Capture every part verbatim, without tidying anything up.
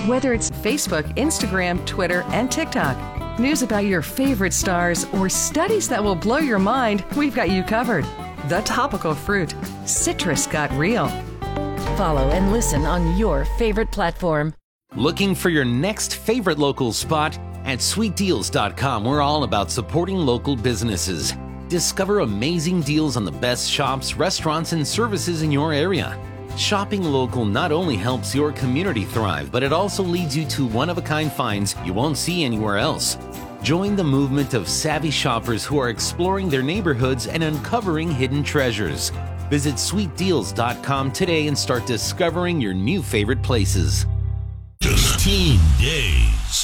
Whether it's Facebook, Instagram, Twitter, and TikTok, news about your favorite stars, or studies that will blow your mind, we've got you covered. The Topical Fruit. Citrus got real. Follow and listen on your favorite platform. Looking for your next favorite local spot? At sweet deals dot com, we're all about supporting local businesses. Discover amazing deals on the best shops, restaurants, and services in your area. Shopping local not only helps your community thrive, but it also leads you to one-of-a-kind finds you won't see anywhere else. Join the movement of savvy shoppers who are exploring their neighborhoods and uncovering hidden treasures. Visit sweet deals dot com today and start discovering your new favorite places. fifteen days.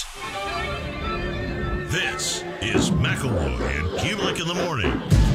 This is McElroy and Kulik in the morning.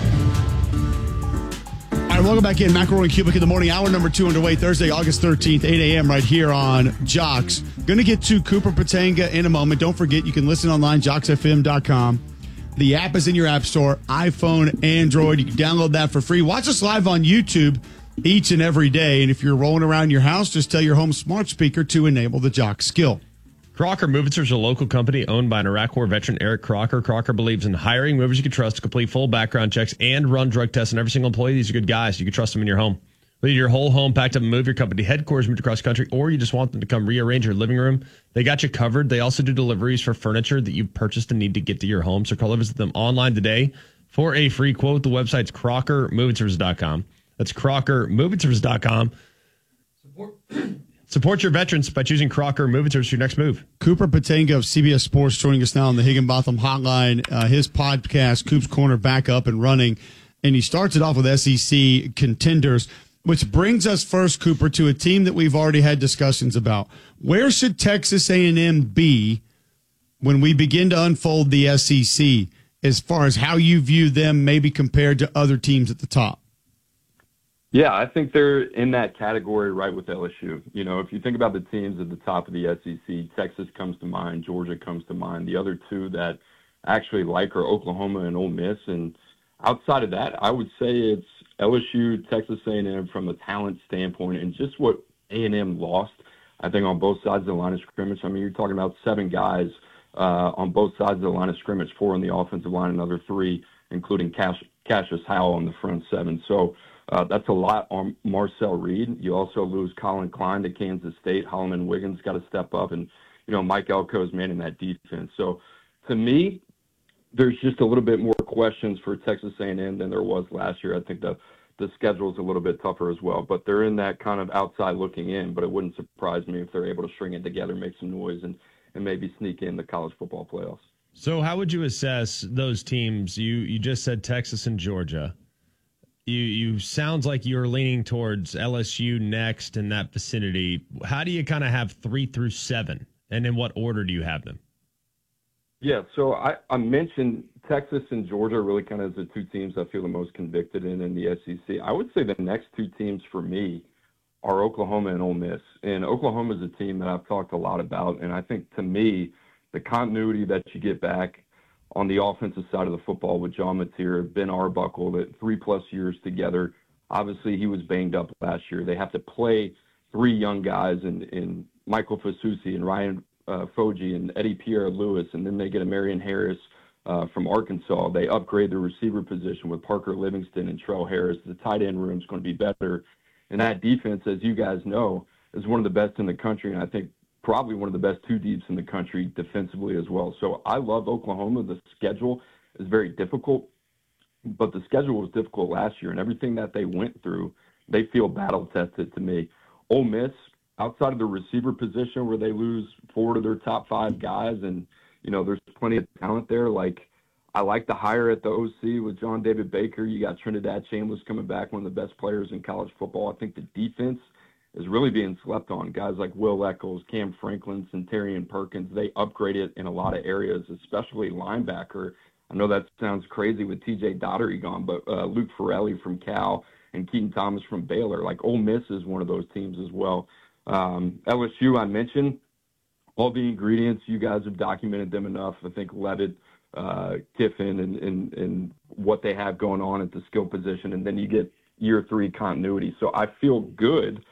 All right, welcome back in. McElroy and Kulik in the morning. Hour number two underway, Thursday, August thirteenth, eight a.m. right here on Jocks. Going to get to Cooper Patanga in a moment. Don't forget, you can listen online, jocks f m dot com. The app is in your app store, iPhone, Android. You can download that for free. Watch us live on YouTube each and every day. And if you're rolling around your house, just tell your home smart speaker to enable the Jock skill. Crocker Movitzer is a local company owned by an Iraq War veteran, Eric Crocker. Crocker believes in hiring movers you can trust to complete full background checks and run drug tests on every single employee. These are good guys. You can trust them in your home. Whether your whole home packed up and move, your company headquarters moved across country, or you just want them to come rearrange your living room, they got you covered. They also do deliveries for furniture that you've purchased and need to get to your home. So call or visit them online today for a free quote. The website's crocker movitzers dot com. That's crocker movitzers dot com. Support. Support your veterans by choosing Crocker Movitzers for your next move. Cooper Patanga of C B S Sports joining us now on the Higginbotham Hotline. Uh, his podcast, Coop's Corner, back up and running. And he starts it off with S E C contenders, which brings us first, Cooper, to a team that we've already had discussions about. Where should Texas A and M be when we begin to unfold the S E C as far as how you view them maybe compared to other teams at the top? Yeah, I think they're in that category right with L S U. You know, if you think about the teams at the top of the S E C, Texas comes to mind, Georgia comes to mind. The other two that I actually like are Oklahoma and Ole Miss. And outside of that, I would say it's L S U, Texas A and M from a talent standpoint, and just what A and M lost, I think, on both sides of the line of scrimmage. I mean, you're talking about seven guys uh, on both sides of the line of scrimmage, four on the offensive line, another three, including Cash, Cassius Howell on the front seven. So uh, that's a lot on Marcel Reed. You also lose Colin Klein to Kansas State. Holloman Wiggins got to step up, and, you know, Mike Elko is manning that defense. So to me, there's just a little bit more questions for Texas A and M than there was last year. I think the the schedule is a little bit tougher as well, but they're in that kind of outside looking in. But it wouldn't surprise me if they're able to string it together, make some noise, and, and maybe sneak in the college football playoffs. So how would you assess those teams? You you just said Texas and Georgia. You you sounds like you're leaning towards L S U next in that vicinity. How do you kind of have three through seven, and in what order do you have them? Yeah, so I, I mentioned Texas and Georgia really kind of as the two teams I feel the most convicted in in the S E C. I would say the next two teams for me are Oklahoma and Ole Miss. And Oklahoma is a team that I've talked a lot about, and I think to me the continuity that you get back on the offensive side of the football with John Mateer, Ben Arbuckle, that three-plus years together. Obviously, he was banged up last year. They have to play three young guys in, in Michael Fasusi and Ryan uh, Foji and Eddie Pierre-Louis, and then they get a Marion Harris uh, from Arkansas. They upgrade the receiver position with Parker Livingston and Trell Harris. The tight end room is going to be better. And that defense, as you guys know, is one of the best in the country, and I think probably one of the best two deeps in the country defensively as well. So I love Oklahoma. The schedule is very difficult, but the schedule was difficult last year, and everything that they went through, they feel battle-tested to me. Ole Miss, outside of the receiver position where they lose four to their top five guys, and, you know, there's plenty of talent there. Like, I like the hire at the O C with John David Baker. You got Trinidad Chambers coming back, one of the best players in college football. I think the defense is really being slept on. Guys like Will Eccles, Cam Franklin, Centurion Perkins, they upgraded in a lot of areas, especially linebacker. I know that sounds crazy with T J Daugherty gone, but uh, Luke Farrelly from Cal and Keaton Thomas from Baylor. Like, Ole Miss is one of those teams as well. Um, L S U, I mentioned, all the ingredients, you guys have documented them enough. I think Levitt, uh, Kiffin, and, and, and what they have going on at the skill position, and then you get year three continuity. So I feel good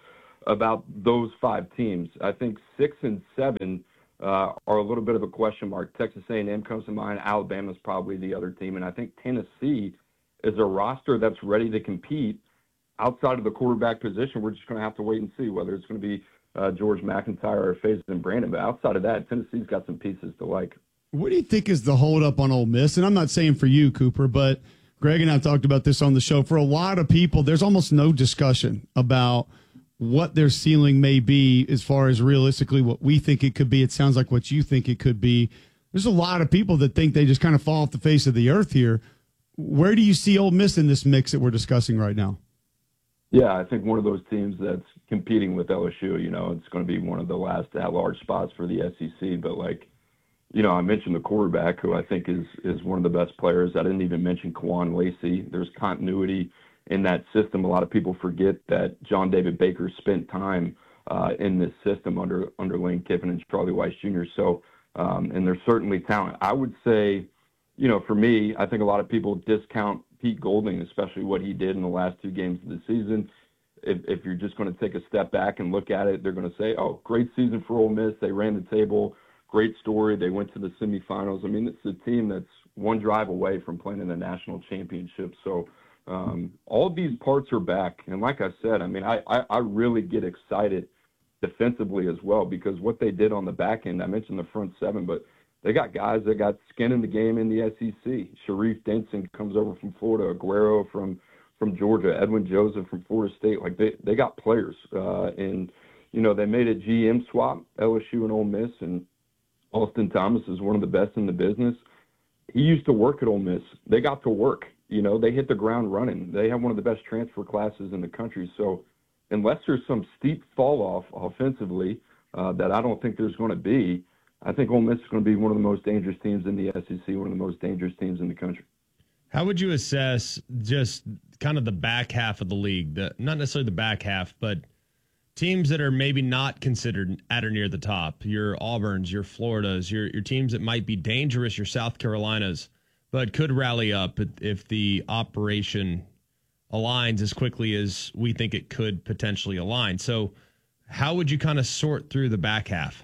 about those five teams. I think six and seven uh, are a little bit of a question mark. Texas A and M comes to mind. Alabama's probably the other team. And I think Tennessee is a roster that's ready to compete outside of the quarterback position. We're just going to have to wait and see whether it's going to be uh, George McIntyre or Faison Brandon. But outside of that, Tennessee's got some pieces to like. What do you think is the holdup on Ole Miss? And I'm not saying for you, Cooper, but Greg and I talked about this on the show. For a lot of people, there's almost no discussion about what their ceiling may be as far as realistically what we think it could be. It sounds like what you think it could be. There's a lot of people that think they just kind of fall off the face of the earth here. Where do you see Ole Miss in this mix that we're discussing right now? Yeah, I think one of those teams that's competing with L S U, you know, it's going to be one of the last at-large spots for the S E C. But, like, you know, I mentioned the quarterback, who I think is is one of the best players. I didn't even mention Kwan Lacey. There's continuity in that system. A lot of people forget that John David Baker spent time uh, in this system under under Lane Kiffin and Charlie Weiss Junior So, um, and there's certainly talent. I would say, you know, for me, I think a lot of people discount Pete Golding, especially what he did in the last two games of the season. If, if you're just going to take a step back and look at it, they're going to say, oh, great season for Ole Miss. They ran the table. Great story. They went to the semifinals. I mean, it's a team that's one drive away from playing in the national championship. So um, all of these parts are back. And like I said, I mean, I, I, I really get excited defensively as well, because what they did on the back end, I mentioned the front seven, but they got guys that got skin in the game in the S E C. Sharif Denson comes over from Florida, Aguero from, from Georgia, Edwin Joseph from Florida State. Like, they, they got players. Uh, and, you know, they made a G M swap, L S U and Ole Miss, and Austin Thomas is one of the best in the business. He used to work at Ole Miss. They got to work. You know, they hit the ground running. They have one of the best transfer classes in the country. So unless there's some steep fall off offensively uh, that I don't think there's going to be, I think Ole Miss is going to be one of the most dangerous teams in the S E C, one of the most dangerous teams in the country. How would you assess just kind of the back half of the league? The, not necessarily the back half, but teams that are maybe not considered at or near the top, your Auburns, your Floridas, your your teams that might be dangerous, your South Carolinas, but could rally up if the operation aligns as quickly as we think it could potentially align. So how would you kind of sort through the back half?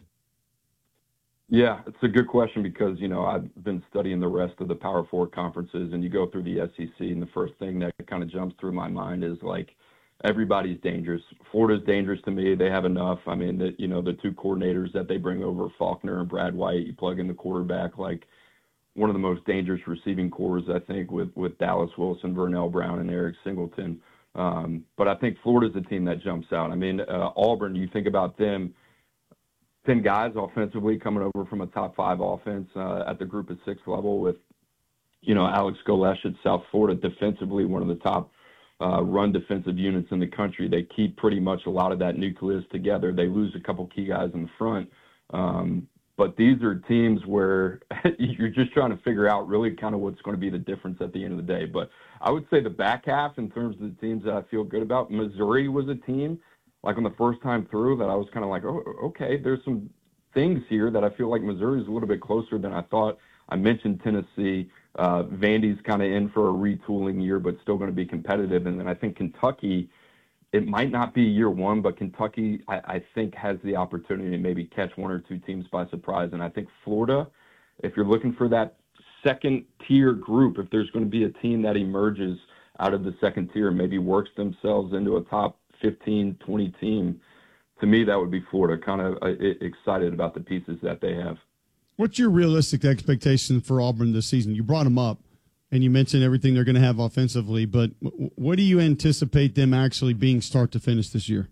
Yeah, it's a good question because, you know, I've been studying the rest of the Power Four conferences, and you go through the S E C, and the first thing that kind of jumps through my mind is, like, everybody's dangerous. Florida's dangerous to me. They have enough. I mean, the, you know, the two coordinators that they bring over, Faulkner and Brad White, you plug in the quarterback, like one of the most dangerous receiving cores, I think, with, with Dallas Wilson, Vernell Brown, and Eric Singleton. Um, but I think Florida's the team that jumps out. I mean, uh, Auburn, you think about them, ten guys offensively coming over from a top five offense uh, at the group of six level with, you know, Alex Golesh at South Florida, defensively one of the top Uh, run defensive units in the country. They keep pretty much a lot of that nucleus together. They lose a couple key guys in the front. Um, but these are teams where you're just trying to figure out really kind of what's going to be the difference at the end of the day. But I would say the back half in terms of the teams that I feel good about, Missouri was a team, like on the first time through, that I was kind of like, oh, okay, there's some things here that I feel like Missouri is a little bit closer than I thought. I mentioned Tennessee. Uh, Vandy's kind of in for a retooling year, but still going to be competitive. And then I think Kentucky, it might not be year one, but Kentucky, I, I think, has the opportunity to maybe catch one or two teams by surprise. And I think Florida, if you're looking for that second tier group, if there's going to be a team that emerges out of the second tier and maybe works themselves into a top fifteen, twenty team, to me, that would be Florida. Kind of uh, excited about the pieces that they have. What's your realistic expectation for Auburn this season? You brought them up, and you mentioned everything they're going to have offensively, but what do you anticipate them actually being start to finish this year?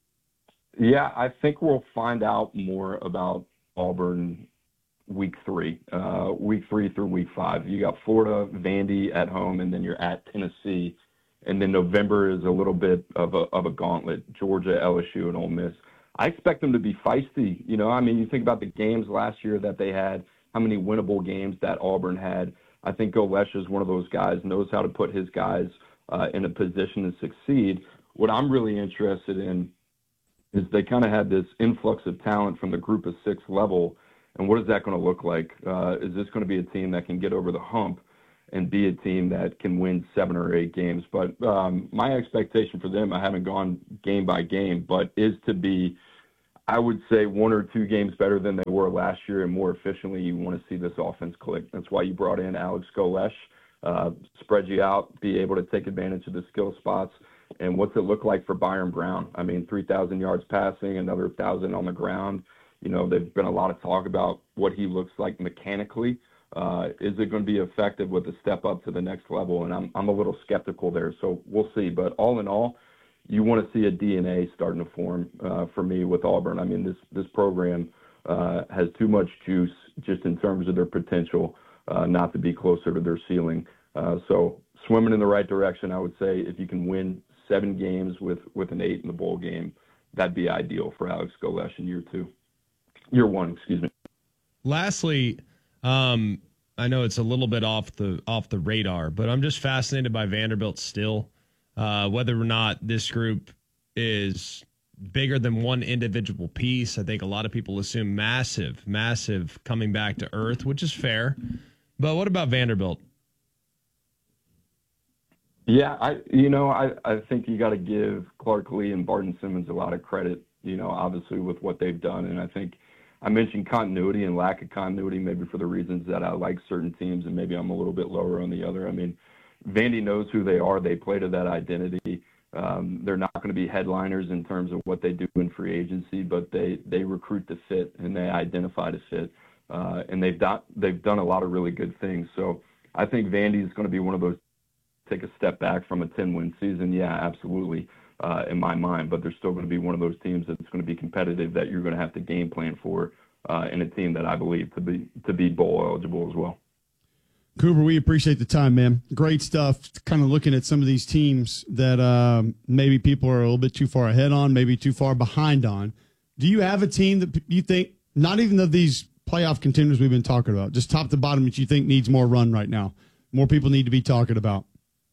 Yeah, I think we'll find out more about Auburn week three, uh, week three through week five. You got Florida, Vandy at home, and then you're at Tennessee. And then November is a little bit of a, of a gauntlet, Georgia, L S U, and Ole Miss. I expect them to be feisty. You know, I mean, you think about the games last year that they had, how many winnable games that Auburn had. I think Golesh is one of those guys, knows how to put his guys uh, in a position to succeed. What I'm really interested in is they kind of had this influx of talent from the group of six level, and what is that going to look like? Uh, is this going to be a team that can get over the hump and be a team that can win seven or eight games. But um, my expectation for them, I haven't gone game by game, but is to be, I would say, one or two games better than they were last year and more efficiently. You want to see this offense click. That's why you brought in Alex Golesh, uh, spread you out, be able to take advantage of the skill spots. And what's it look like for Byron Brown? I mean, three thousand yards passing, another one thousand on the ground. You know, there's been a lot of talk about what he looks like mechanically. Uh, is it going to be effective with a step up to the next level? And I'm I'm a little skeptical there, so we'll see. But all in all, you want to see a D N A starting to form uh, for me with Auburn. I mean, this this program uh, has too much juice just in terms of their potential uh, not to be closer to their ceiling. Uh, so swimming in the right direction, I would say if you can win seven games with, with an eight in the bowl game, that'd be ideal for Alex Golesh in year two. Year one, excuse me. Lastly, um, I know it's a little bit off the off the radar, but I'm just fascinated by Vanderbilt still. Uh, whether or not this group is bigger than one individual piece. I think a lot of people assume massive, massive coming back to earth, which is fair. But what about Vanderbilt? Yeah, I you know, I, I think you got to give Clark Lee and Barton Simmons a lot of credit, you know, obviously with what they've done. And I think I mentioned continuity and lack of continuity, maybe for the reasons that I like certain teams and maybe I'm a little bit lower on the other. I mean, Vandy knows who they are. They play to that identity. Um, they're not going to be headliners in terms of what they do in free agency, but they, they recruit to fit and they identify to fit. Uh, and they've done, they've done a lot of really good things. So I think Vandy is going to be one of those take a step back from a ten-win season. Yeah, absolutely, uh, in my mind. But they're still going to be one of those teams that's going to be competitive that you're going to have to game plan for uh, in a team that I believe to be to be bowl eligible as well. Cooper, we appreciate the time, man. Great stuff. Kind of looking at some of these teams that um, maybe people are a little bit too far ahead on, maybe too far behind on. Do you have a team that you think, not even of these playoff contenders we've been talking about, just top to bottom, that you think needs more run right now? More people need to be talking about.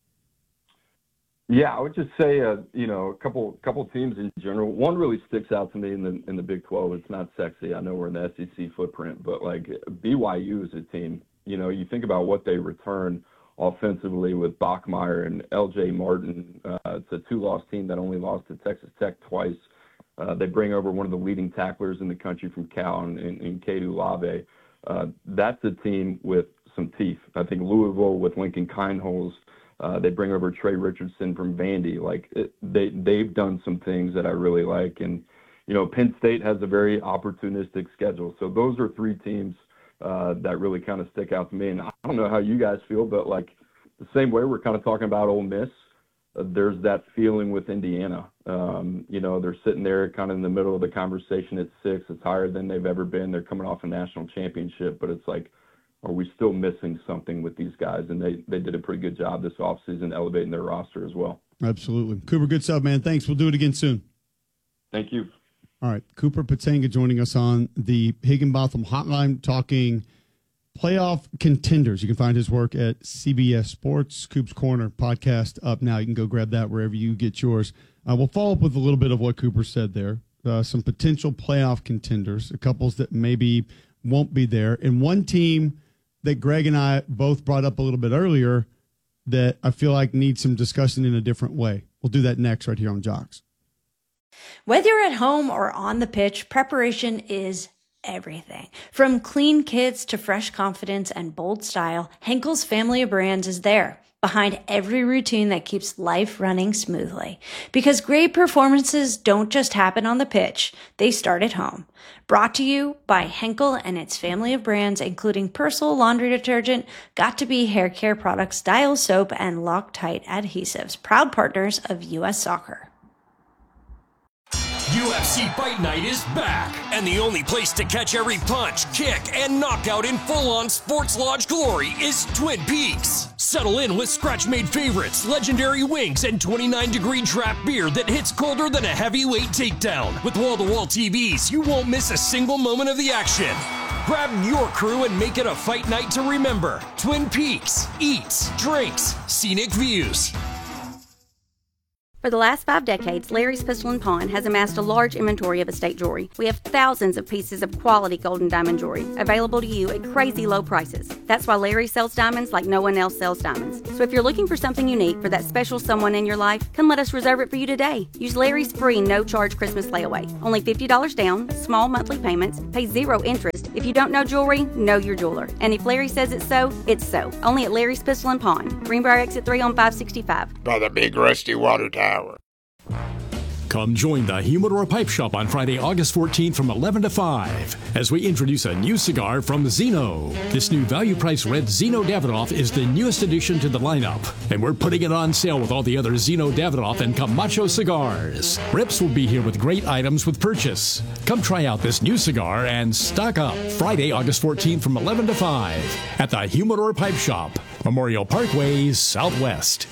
Yeah, I would just say, uh, you know, a couple couple teams in general. One really sticks out to me in the in the Big twelve. It's not sexy. I know we're in the S E C footprint, but like B Y U is a team. You know, you think about what they return offensively with Bachmeier and L J Martin. Uh, it's a two-loss team that only lost to Texas Tech twice. Uh, they bring over one of the leading tacklers in the country from Cal and, and, and Kedu Lave. Uh, that's a team with some teeth. I think Louisville with Lincoln Kindholz. Uh, they bring over Trey Richardson from Vandy. Like it, they, they've done some things that I really like. And, you know, Penn State has a very opportunistic schedule. So those are three teams uh, that really kind of stick out to me. And I don't know how you guys feel, but like the same way we're kind of talking about Ole Miss, uh, there's that feeling with Indiana. Um, you know, they're sitting there kind of in the middle of the conversation at six. It's higher than they've ever been. They're coming off a national championship, but it's like, are we still missing something with these guys? And they, they did a pretty good job this offseason elevating their roster as well. Absolutely. Cooper, good stuff, man. Thanks. We'll do it again soon. Thank you. All right. Cooper Patanga joining us on the Higginbotham Hotline talking playoff contenders. You can find his work at C B S Sports. Coop's Corner podcast up now. You can go grab that wherever you get yours. Uh, we'll follow up with a little bit of what Cooper said there. Uh, some potential playoff contenders, a couples that maybe won't be there, and one team that Greg and I both brought up a little bit earlier that I feel like needs some discussion in a different way. We'll do that next right here on Jocks. Whether you're at home or on the pitch, preparation is everything. From clean kits to fresh confidence and bold style, Henkel's family of brands is there, behind every routine that keeps life running smoothly. Because great performances don't just happen on the pitch, they start at home. Brought to you by Henkel and its family of brands, including Persil laundry detergent, Got2b hair care products, Dial soap, and Loctite adhesives, proud partners of U S Soccer. U F C Fight Night is back, and the only place to catch every punch, kick, and knockout in full-on Sports Lodge glory is Twin Peaks. Settle in with scratch-made favorites, legendary wings, and twenty-nine degree draft beer that hits colder than a heavyweight takedown. With wall-to-wall T Vs, you won't miss a single moment of the action. Grab your crew and make it a fight night to remember. Twin Peaks. Eats, drinks, scenic views. For the last five decades, Larry's Pistol and Pawn has amassed a large inventory of estate jewelry. We have thousands of pieces of quality gold and diamond jewelry available to you at crazy low prices. That's why Larry sells diamonds like no one else sells diamonds. So if you're looking for something unique for that special someone in your life, come let us reserve it for you today. Use Larry's free no-charge Christmas layaway. Only fifty dollars down, small monthly payments, pay zero interest. If you don't know jewelry, know your jeweler. And if Larry says it's so, it's so. Only at Larry's Pistol and Pawn. Greenbrier Exit three on five sixty-five. By the big rusty water tower. Come join the Humidor Pipe Shop on Friday, August fourteenth from eleven to five as we introduce a new cigar from Zeno. This new value-priced red Zeno Davidoff is the newest addition to the lineup, and we're putting it on sale with all the other Zeno Davidoff and Camacho cigars. Rips will be here with great items with purchase. Come try out this new cigar and stock up Friday, August fourteenth from eleven to five at the Humidor Pipe Shop, Memorial Parkway, Southwest.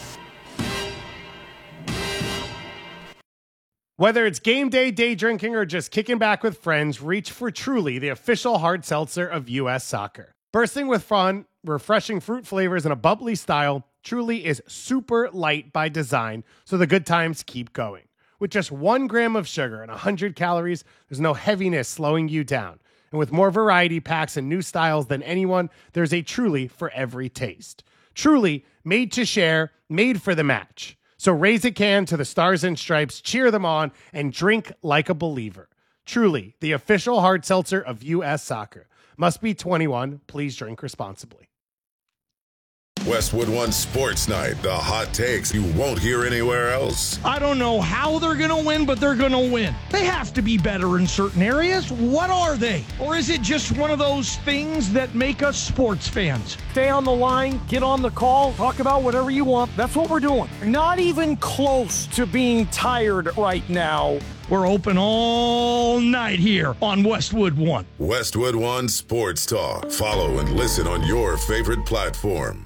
Whether it's game day, day drinking, or just kicking back with friends, reach for Truly, the official hard seltzer of U S Soccer. Bursting with fun, refreshing fruit flavors, and a bubbly style, Truly is super light by design, so the good times keep going. With just one gram of sugar and one hundred calories, there's no heaviness slowing you down. And with more variety packs and new styles than anyone, there's a Truly for every taste. Truly, made to share, made for the match. So raise a can to the Stars and Stripes, cheer them on, and drink like a believer. Truly, the official hard seltzer of U S Soccer. Must be twenty-one. Please drink responsibly. Westwood One Sports Night, the hot takes you won't hear anywhere else. I don't know how they're going to win, but they're going to win. They have to be better in certain areas. What are they? Or is it just one of those things that make us sports fans? Stay on the line, get on the call, talk about whatever you want. That's what we're doing. Not even close to being tired right now. We're open all night here on Westwood One. Westwood One Sports Talk. Follow and listen on your favorite platform.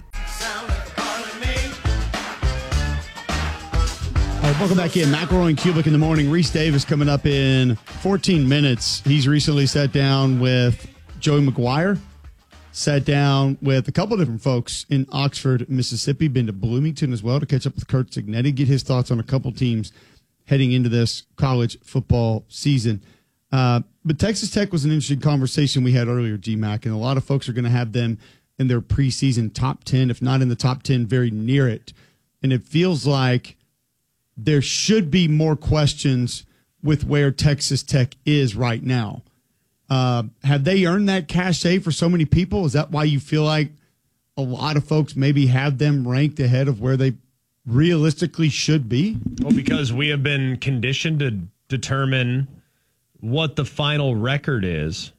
All right, welcome back in. McElroy and Kubick in the morning. Reese Davis coming up in fourteen minutes. He's recently sat down with Joey McGuire, sat down with a couple of different folks in Oxford, Mississippi, been to Bloomington as well to catch up with Kurt Cignetti, get his thoughts on a couple teams heading into this college football season. Uh, but Texas Tech was an interesting conversation we had earlier, G-Mac, and a lot of folks are going to have them in their preseason top ten, if not in the top ten, very near it. And it feels like there should be more questions with where Texas Tech is right now. Uh, have they earned that cachet for so many people? Is that why you feel like a lot of folks maybe have them ranked ahead of where they realistically should be? Well, because we have been conditioned to determine what the final record is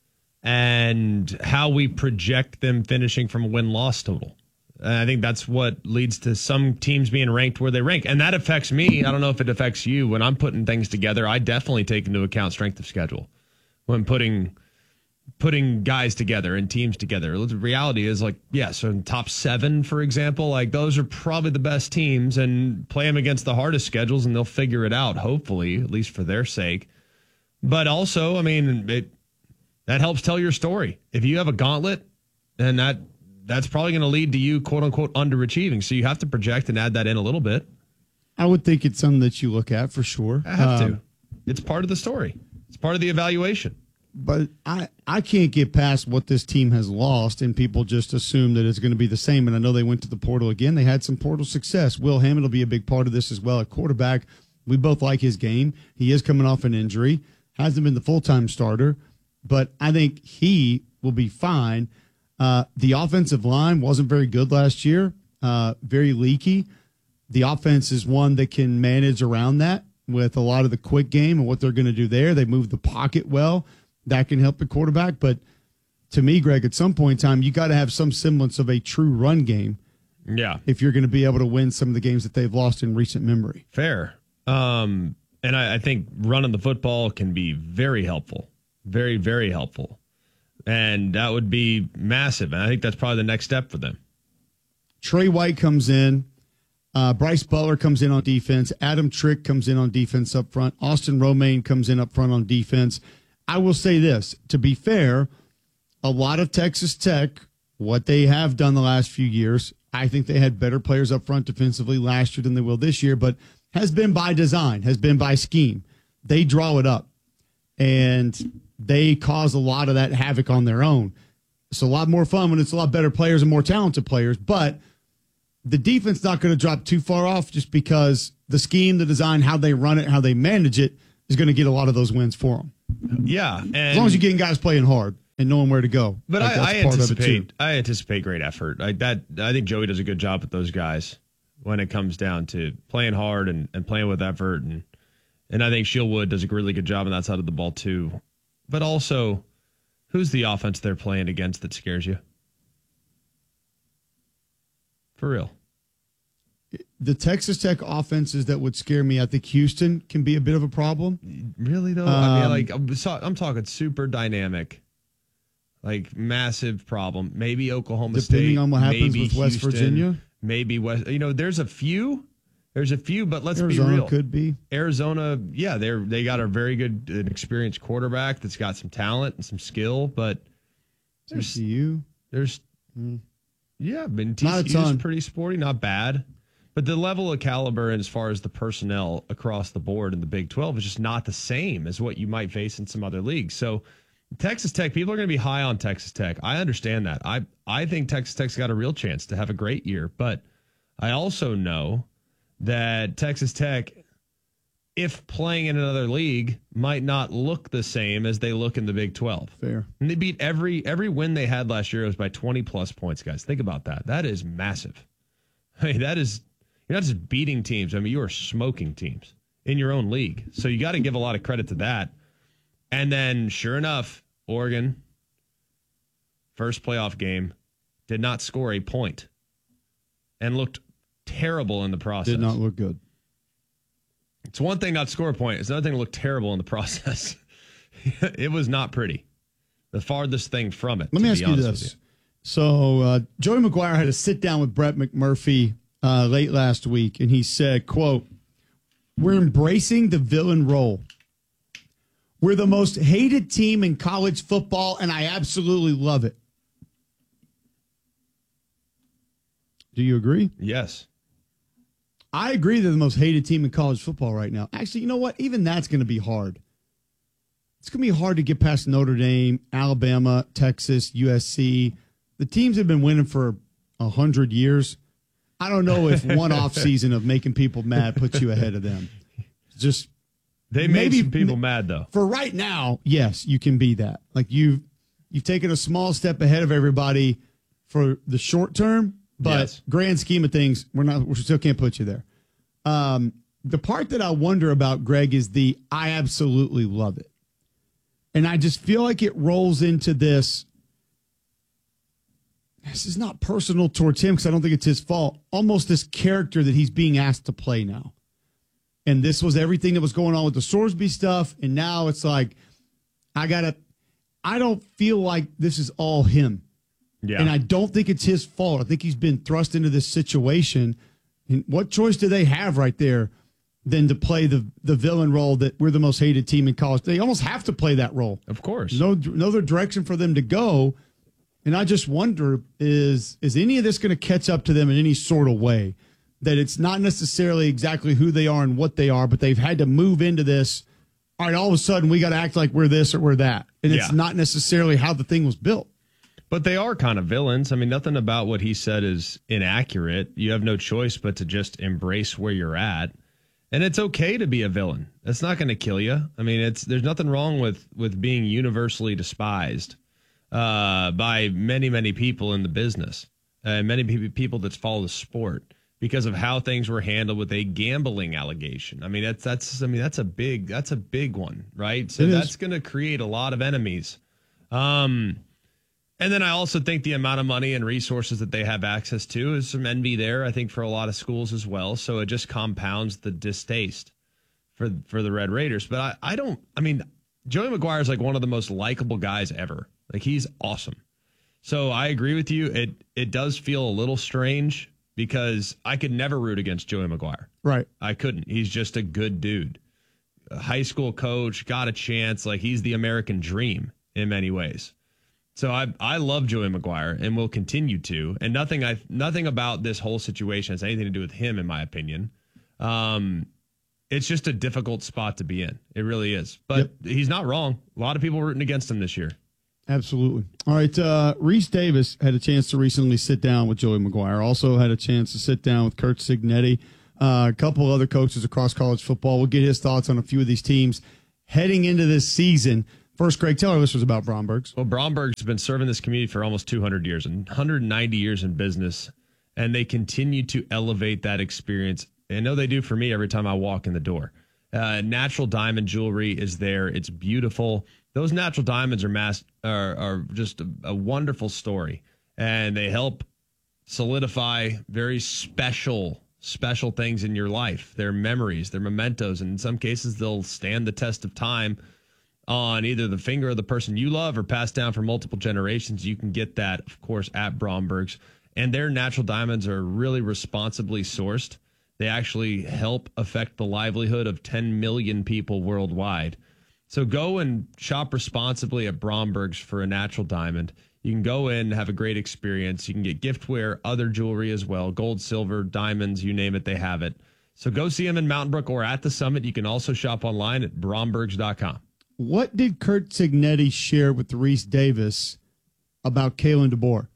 and how we project them finishing from a win-loss total. And I think that's what leads to some teams being ranked where they rank. And that affects me. I don't know if it affects you. When I'm putting things together, I definitely take into account strength of schedule when putting putting guys together and teams together. The reality is, like, yeah, so in top seven, for example, like those are probably the best teams, and play them against the hardest schedules and they'll figure it out, hopefully, at least for their sake. But also, I mean, it that helps tell your story. If you have a gauntlet, then that that's probably going to lead to you, quote unquote, underachieving. So you have to project and add that in a little bit. I would think it's something that you look at for sure. I have um, to. It's part of the story. It's part of the evaluation. But I, I can't get past what this team has lost, and people just assume that it's going to be the same. And I know they went to the portal again. They had some portal success. Will Hammond will be a big part of this as well at quarterback. We both like his game. He is coming off an injury. Hasn't been the full-time starter, but I think he will be fine. Uh, the offensive line wasn't very good last year, uh, very leaky. The offense is one that can manage around that with a lot of the quick game and what they're going to do there. They move the pocket well. That can help the quarterback. But to me, Greg, at some point in time, you got to have some semblance of a true run game. Yeah. If you're going to be able to win some of the games that they've lost in recent memory. Fair. Um, and I, I think running the football can be very helpful. Very, very helpful. And that would be massive. And I think that's probably the next step for them. Trey White comes in. Uh, Bryce Butler comes in on defense. Adam Trick comes in on defense up front. Austin Romaine comes in up front on defense. I will say this, to be fair, a lot of Texas Tech, what they have done the last few years, I think they had better players up front defensively last year than they will this year, but has been by design, has been by scheme. They draw it up, and they cause a lot of that havoc on their own. It's a lot more fun when it's a lot better players and more talented players, but the defense not going to drop too far off just because the scheme, the design, how they run it, how they manage it is going to get a lot of those wins for them. Yeah. And as long as you're getting guys playing hard and knowing where to go. But like, I, I anticipate I anticipate great effort. Like that, I think Joey does a good job with those guys when it comes down to playing hard and, and playing with effort. And, and I think Shieldwood does a really good job on that side of the ball too. But also, who's the offense they're playing against that scares you? For real. The Texas Tech offenses that would scare me, I think Houston can be a bit of a problem. Really, though? Um, I mean, like, I'm, I'm talking super dynamic, like massive problem. Maybe Oklahoma depending State. Depending on what happens with West Houston, Virginia. Maybe West. You know, there's a few. There's a few, but let's Arizona be real. Could be. Arizona, yeah, they're they got a very good, an experienced quarterback that's got some talent and some skill, but there's T C U. There's, mm. yeah, I mean, T C Not a U's ton. pretty sporty, not bad. But the level of caliber and as far as the personnel across the board in the Big twelve is just not the same as what you might face in some other leagues. So Texas Tech, people are going to be high on Texas Tech. I understand that. I, I think Texas Tech's got a real chance to have a great year. But I also know that Texas Tech, if playing in another league, might not look the same as they look in the Big twelve. Fair. And they beat every every win they had last year was by twenty plus points, guys. Think about that. That is massive. I mean, that is... You're not just beating teams. I mean, you are smoking teams in your own league. So you got to give a lot of credit to that. And then, sure enough, Oregon, first playoff game, did not score a point and looked terrible in the process. Did not look good. It's one thing not score a point. It's another thing to look terrible in the process. It was not pretty. The farthest thing from it. Let me ask you this. You. So uh, Joey McGuire had a sit down with Brett McMurphy Uh, late last week, and he said, quote, "We're embracing the villain role. We're the most hated team in college football, and I absolutely love it." Do you agree? Yes. I agree they're the most hated team in college football right now. Actually, you know what? Even that's going to be hard. It's going to be hard to get past Notre Dame, Alabama, Texas, U S C. The teams have been winning for a hundred years. I don't know if one off season of making people mad puts you ahead of them. Just they made maybe, some people mad though. For right now, yes, you can be that. Like you've you've taken a small step ahead of everybody for the short term, but yes. Grand scheme of things, we're not. We still can't put you there. Um, the part that I wonder about, Greg, is the I absolutely love it, and I just feel like it rolls into this. This is not personal towards him because I don't think it's his fault. Almost this character that he's being asked to play now. And this was everything that was going on with the Sorsby stuff. And now it's like, I got to, I don't feel like this is all him. Yeah. And I don't think it's his fault. I think he's been thrust into this situation. And what choice do they have right there than to play the, the villain role that we're the most hated team in college? They almost have to play that role. Of course. No, no other direction for them to go. And I just wonder, is is any of this going to catch up to them in any sort of way? That it's not necessarily exactly who they are and what they are, but they've had to move into this. All right, all of a sudden we got to act like we're this or we're that. And it's yeah. not necessarily how the thing was built. But they are kind of villains. I mean, nothing about what he said is inaccurate. You have no choice but to just embrace where you're at. And it's okay to be a villain. It's not going to kill you. I mean, it's there's nothing wrong with with being universally despised. Uh, by many, many people in the business, and uh, many people that follow the sport because of how things were handled with a gambling allegation. I mean, that's that's I mean that's a big that's a big one, right? So it that's going to create a lot of enemies. Um, and then I also think the amount of money and resources that they have access to is some envy there. I think for a lot of schools as well. So it just compounds the distaste for for the Red Raiders. But I I don't. I mean, Joey McGuire is like one of the most likable guys ever. Like, he's awesome. So I agree with you. It it does feel a little strange because I could never root against Joey McGuire. Right. I couldn't. He's just a good dude. A high school coach, got a chance. Like, he's the American dream in many ways. So I I love Joey McGuire and will continue to. And nothing I nothing about this whole situation has anything to do with him, in my opinion. Um, it's just a difficult spot to be in. It really is. But yep. he's not wrong. A lot of people rooting against him this year. Absolutely. All right. Uh, Reese Davis had a chance to recently sit down with Joey McGuire. Also had a chance to sit down with Curt Cignetti, uh, a couple other coaches across college football. We'll get his thoughts on a few of these teams heading into this season. First, Greg, tell our listeners about Bromberg's. Well, Bromberg's been serving this community for almost two hundred years and one hundred ninety years in business, and they continue to elevate that experience. I know they do for me every time I walk in the door. Uh, natural diamond jewelry is there. It's beautiful. Those natural diamonds are mass are, are just a, a wonderful story, and they help solidify very special, special things in your life. They're memories, they're mementos, and in some cases they'll stand the test of time on either the finger of the person you love or passed down for multiple generations. You can get that, of course, at Bromberg's, and their natural diamonds are really responsibly sourced. They actually help affect the livelihood of ten million people worldwide. So go and shop responsibly at Bromberg's for a natural diamond. You can go in and have a great experience. You can get giftware, other jewelry as well, gold, silver, diamonds, you name it, they have it. So go see them in Mountain Brook or at the Summit. You can also shop online at brombergs dot com. What did Curt Cignetti share with Reese Davis about Kalen DeBoer?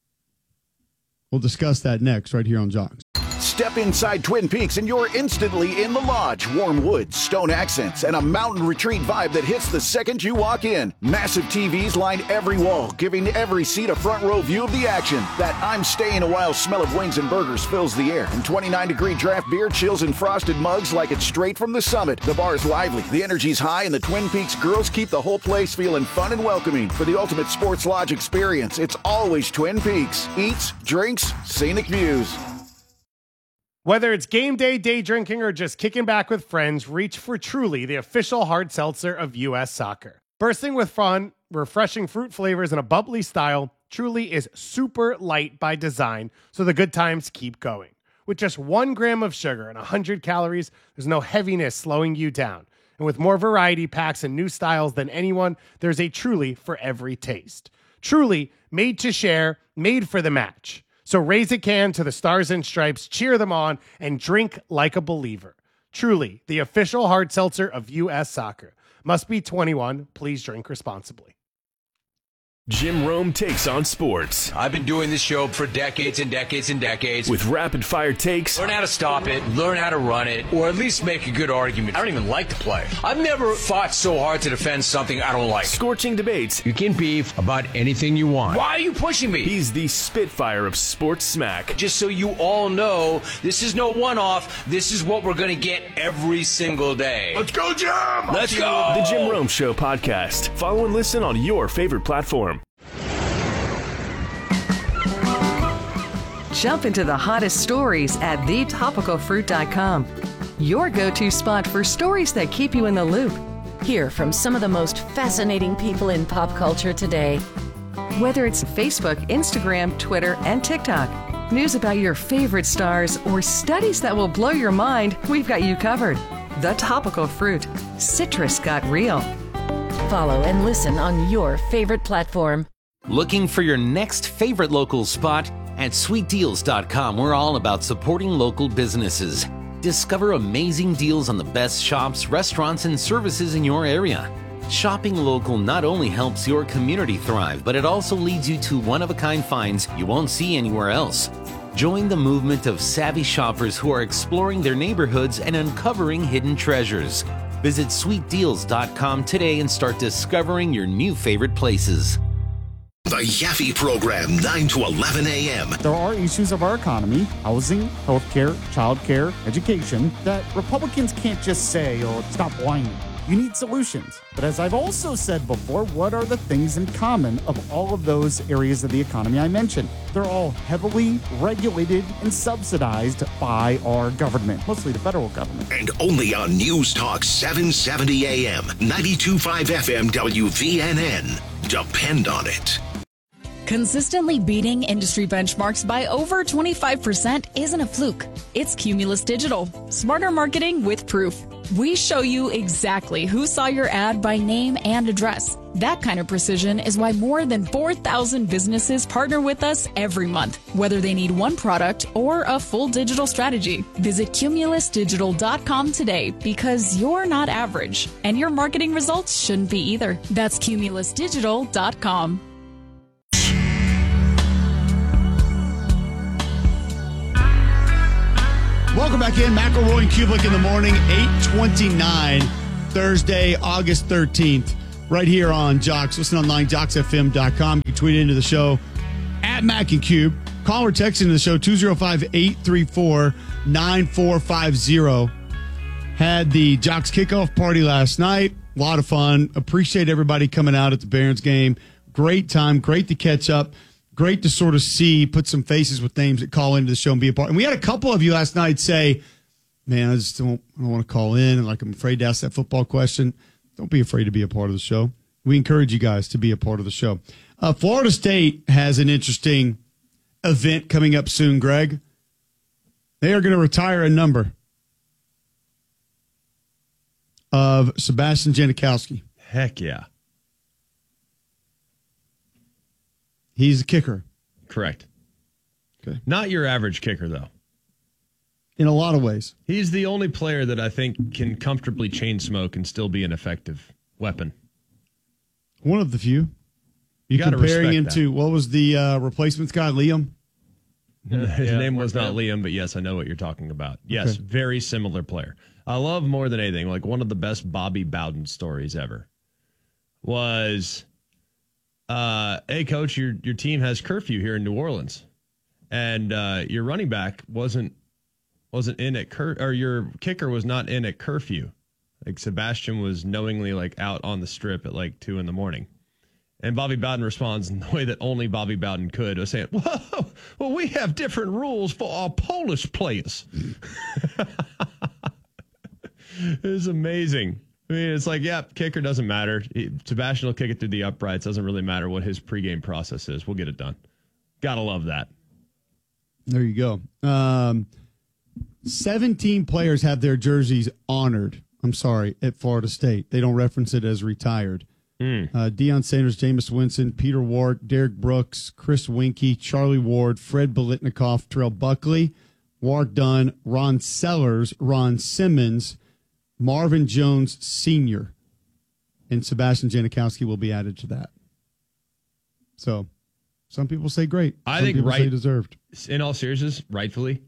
We'll discuss that next right here on Jocks. Step inside Twin Peaks and you're instantly in the lodge. Warm woods, stone accents, and a mountain retreat vibe that hits the second you walk in. Massive T Vs line every wall, giving every seat a front row view of the action. That I'm staying a while smell of wings and burgers fills the air. And twenty-nine degree draft beer chills in frosted mugs like it's straight from the summit. The bar's lively, the energy's high, and the Twin Peaks girls keep the whole place feeling fun and welcoming. For the ultimate sports lodge experience, it's always Twin Peaks. Eats, drinks, scenic views. Whether it's game day, day drinking, or just kicking back with friends, reach for Truly, the official hard seltzer of U S Soccer. Bursting with fun, refreshing fruit flavors, and a bubbly style, Truly is super light by design, so the good times keep going. With just one gram of sugar and one hundred calories, there's no heaviness slowing you down. And with more variety packs and new styles than anyone, there's a Truly for every taste. Truly, made to share, made for the match. So raise a can to the Stars and Stripes, cheer them on, and drink like a believer. Truly, the official hard seltzer of U S Soccer. Must be twenty-one. Please drink responsibly. Jim Rome takes on sports. I've been doing this show for decades and decades and decades. With rapid-fire takes. Learn how to stop it, learn how to run it, or at least make a good argument. I don't even like to play. I've never fought so hard to defend something I don't like. Scorching debates. You can beef about anything you want. Why are you pushing me? He's the Spitfire of sports smack. Just so you all know, this is no one-off. This is what we're going to get every single day. Let's go, Jim! Let's go! The Jim Rome Show podcast. Follow and listen on your favorite platform. Jump into the hottest stories at the topical fruit dot com. Your go-to spot for stories that keep you in the loop. Hear from some of the most fascinating people in pop culture today. Whether it's Facebook, Instagram, Twitter, and TikTok, news about your favorite stars, or studies that will blow your mind, we've got you covered. The Topical Fruit. Citrus got real. Follow and listen on your favorite platform. Looking for your next favorite local spot? At sweet deals dot com, we're all about supporting local businesses. Discover amazing deals on the best shops, restaurants, and services in your area. Shopping local not only helps your community thrive, but it also leads you to one-of-a-kind finds you won't see anywhere else. Join the movement of savvy shoppers who are exploring their neighborhoods and uncovering hidden treasures. Visit sweet deals dot com today and start discovering your new favorite places. The Yaffe Program, nine to eleven a.m. There are issues of our economy, housing, healthcare, childcare, education, that Republicans can't just say, oh, stop whining. You need solutions. But as I've also said before, what are the things in common of all of those areas of the economy I mentioned? They're all heavily regulated and subsidized by our government, mostly the federal government. And only on News Talk seven seventy a.m., ninety-two point five F M W V N N. Depend on it. Consistently beating industry benchmarks by over twenty-five percent isn't a fluke. It's Cumulus Digital. Smarter marketing with proof. We show you exactly who saw your ad by name and address. That kind of precision is why more than four thousand businesses partner with us every month, whether they need one product or a full digital strategy. Visit cumulus digital dot com today because you're not average, and your marketing results shouldn't be either. That's cumulus digital dot com. Welcome back in. McElroy and Kublik in the morning, eight twenty-nine, Thursday, August thirteenth, right here on Jocks. Listen online, jocks f m dot com. You can tweet into the show at Mac and Cube. Call or text into the show, two oh five, eight three four, nine four five zero. Had the Jocks kickoff party last night. A lot of fun. Appreciate everybody coming out at the Barons game. Great time. Great to catch up. Great to sort of see, put some faces with names that call into the show and be a part. And we had a couple of you last night say, man, I just don't, I don't want to call in. And like, I'm afraid to ask that football question. Don't be afraid to be a part of the show. We encourage you guys to be a part of the show. Uh, Florida State has an interesting event coming up soon, Greg. They are going to retire a number of Sebastian Janikowski. Heck yeah. He's a kicker. Correct. Okay. Not your average kicker, though. In a lot of ways. He's the only player that I think can comfortably chain smoke and still be an effective weapon. One of the few. You You're comparing him to, what was the uh, replacements guy, Liam? His Yeah, name was not out. Liam, but yes, I know what you're talking about. Yes, Okay. very similar player. I love more than anything, like one of the best Bobby Bowden stories ever was... Uh, hey, coach, your your team has curfew here in New Orleans, and uh, your running back wasn't wasn't in at cur or your kicker was not in at curfew. Like Sebastian was knowingly like out on the strip at like two in the morning, and Bobby Bowden responds in the way that only Bobby Bowden could, was saying, "Whoa, well, we have different rules for our Polish players." It was amazing. I mean, it's like, yeah, kicker doesn't matter. He, Sebastian will kick it through the uprights. Doesn't really matter what his pregame process is. We'll get it done. Gotta love that. There you go. Um, seventeen players have their jerseys honored. I'm sorry, at Florida State. They don't reference it as retired. Mm. Uh, Deion Sanders, Jameis Winston, Peter Ward, Derek Brooks, Chris Winkie, Charlie Ward, Fred Biletnikoff, Terrell Buckley, Warwick Dunn, Ron Sellers, Ron Simmons, Marvin Jones Senior, and Sebastian Janikowski will be added to that. So, some people say great. I some think people right, say deserved. In all seriousness, rightfully,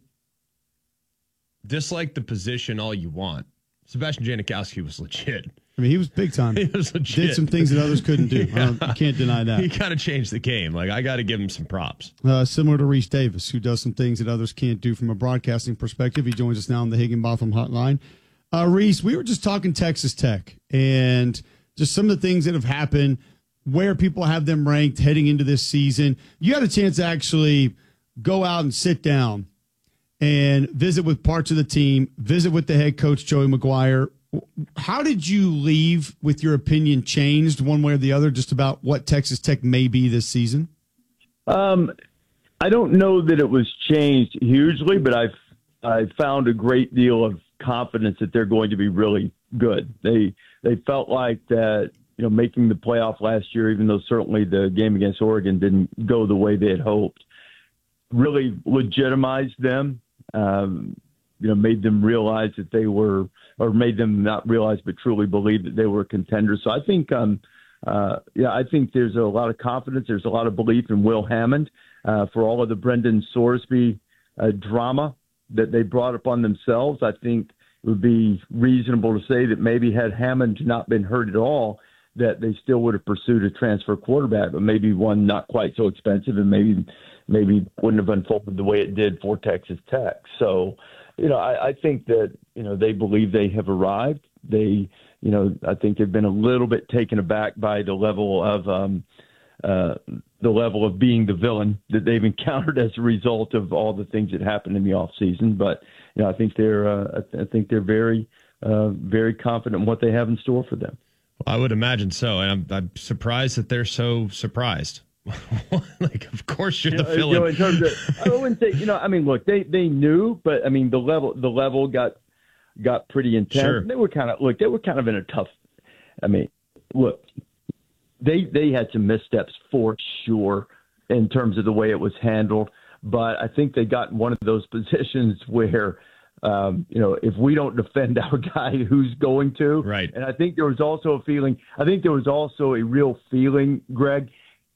dislike the position all you want. Sebastian Janikowski was legit. I mean, he was big time. He was legit. Did some things that others couldn't do. Yeah. I don't, you can't deny that. He kind of changed the game. Like, I got to give him some props. Uh, similar to Reese Davis, who does some things that others can't do from a broadcasting perspective. He joins us now on the Higginbotham Hotline. Uh, Reese, we were just talking Texas Tech and just some of the things that have happened, where people have them ranked heading into this season. You had a chance to actually go out and sit down and visit with parts of the team, visit with the head coach, Joey McGuire. How did you leave with your opinion changed one way or the other just about what Texas Tech may be this season? Um, I don't know that it was changed hugely, but I've I found a great deal of confidence that they're going to be really good. They they felt like that, you know, making the playoff last year, even though certainly the game against Oregon didn't go the way they had hoped, really legitimized them. Um, you know, made them realize that they were, or made them not realize, but truly believe that they were contenders. So I think, um, uh, yeah, I think there's a lot of confidence. There's a lot of belief in Will Hammond uh, for all of the Brendan Sorsby uh, drama that they brought upon themselves. I think it would be reasonable to say that maybe had Hammond not been hurt at all, that they still would have pursued a transfer quarterback, but maybe one not quite so expensive and maybe maybe wouldn't have unfolded the way it did for Texas Tech. So, you know, I, I think that, you know, they believe they have arrived. They, you know, I think they've been a little bit taken aback by the level of um, uh, the level of being the villain that they've encountered as a result of all the things that happened in the off season. But, you know, I think they're uh, I think they're very, uh, very confident in what they have in store for them. I would imagine so, and I'm, I'm surprised that they're so surprised. Like, of course you're you the know, villain. You know, in terms of, I wouldn't say, you know, I mean, look, they, they knew, but I mean, the level the level got got pretty intense. Sure. They were kind of look, they were kind of in a tough. I mean, look, they they had some missteps for sure in terms of the way it was handled, but I think they got in one of those positions where. Um, you know, if we don't defend our guy, who's going to? Right. And I think there was also a feeling, I think there was also a real feeling, Greg,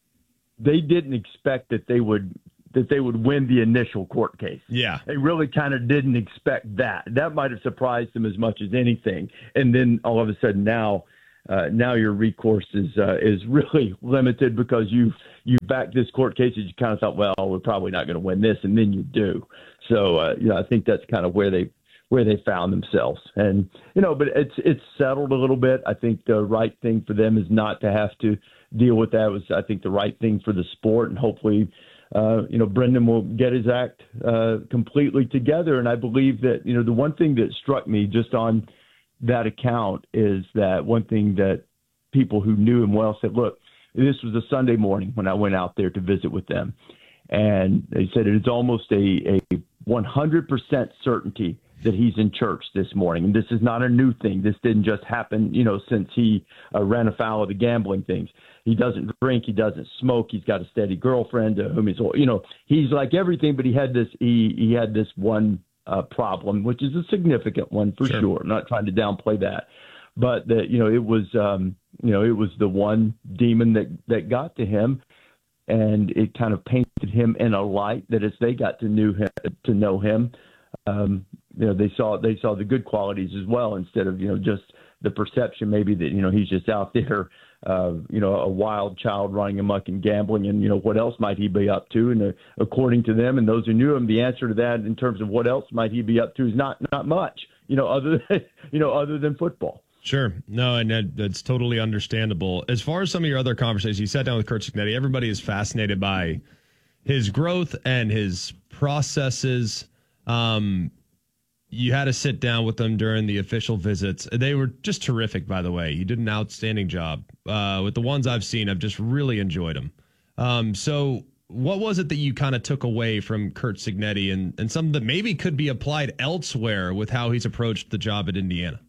they didn't expect that they would that they would win the initial court case. Yeah. They really kind of didn't expect that. That might have surprised them as much as anything. And then all of a sudden now, uh, now your recourse is uh, is really limited because you've you backed this court case and you kind of thought, well, we're probably not going to win this, and then you do. So, uh, you know, I think that's kind of where they where they found themselves. And, you know, but it's it's settled a little bit. I think the right thing for them is not to have to deal with that. It was, I think, the right thing for the sport. And hopefully, uh, you know, Brendan will get his act uh, completely together. And I believe that, you know, the one thing that struck me just on that account is that one thing that people who knew him well said, look, this was a Sunday morning when I went out there to visit with them. And they said it's almost a, a one hundred percent certainty that he's in church this morning. And this is not a new thing. This didn't just happen, you know, since he uh, ran afoul of the gambling things. He doesn't drink. He doesn't smoke. He's got a steady girlfriend to whom he's, you know, he's like everything, but he had this, he, he had this one uh, problem, which is a significant one for sure. sure. I'm not trying to downplay that. But that, you know, it was, um, you know, it was the one demon that, that got to him. And it kind of painted him in a light that as they got to knew him, to know him, um, you know, they saw they saw the good qualities as well, instead of, you know, just the perception maybe that, you know, he's just out there, uh, you know, a wild child running amok and gambling, and, you know, what else might he be up to? And uh, according to them and those who knew him, the answer to that in terms of what else might he be up to is not not much, you know, other than, you know, other than football. Sure. No, and that, that's totally understandable. As far as some of your other conversations, you sat down with Curt Cignetti. Everybody is fascinated by his growth and his processes. Um, you had to sit down with them during the official visits. They were just terrific, by the way. You did an outstanding job. Uh, with the ones I've seen, I've just really enjoyed them. Um, so what was it that you kind of took away from Curt Cignetti, and, and something that maybe could be applied elsewhere with how he's approached the job at Indiana?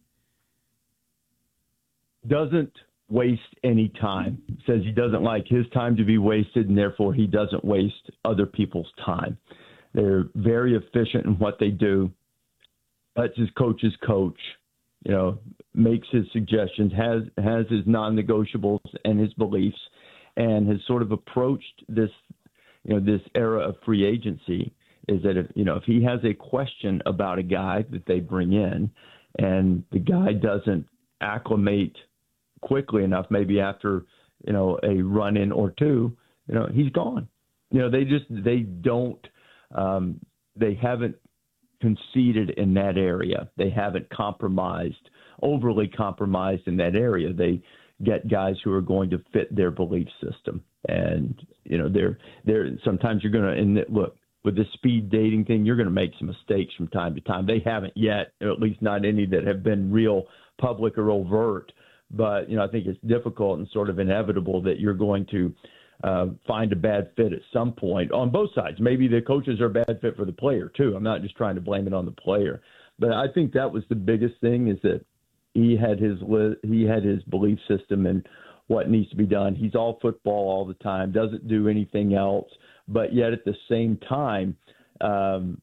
Doesn't waste any time. Says he doesn't like his time to be wasted, and therefore he doesn't waste other people's time. They're very efficient in what they do. Lets his coaches coach, you know, makes his suggestions, has has his non-negotiables and his beliefs, and has sort of approached this, you know, this era of free agency is that if, you know, if he has a question about a guy that they bring in and the guy doesn't acclimate quickly enough, maybe after, you know, a run in or two, you know, he's gone. You know, they just, they don't, um, they haven't conceded in that area. They haven't compromised, overly compromised in that area. They get guys who are going to fit their belief system. And, you know, they're, they're, sometimes you're going to, and look, with this speed dating thing, you're going to make some mistakes from time to time. They haven't yet, or at least not any that have been real public or overt. But, you know, I think it's difficult and sort of inevitable that you're going to uh, find a bad fit at some point on both sides. Maybe the coaches are a bad fit for the player, too. I'm not just trying to blame it on the player. But I think that was the biggest thing, is that he had his he had his belief system and what needs to be done. He's all football all the time, doesn't do anything else. But yet at the same time, um,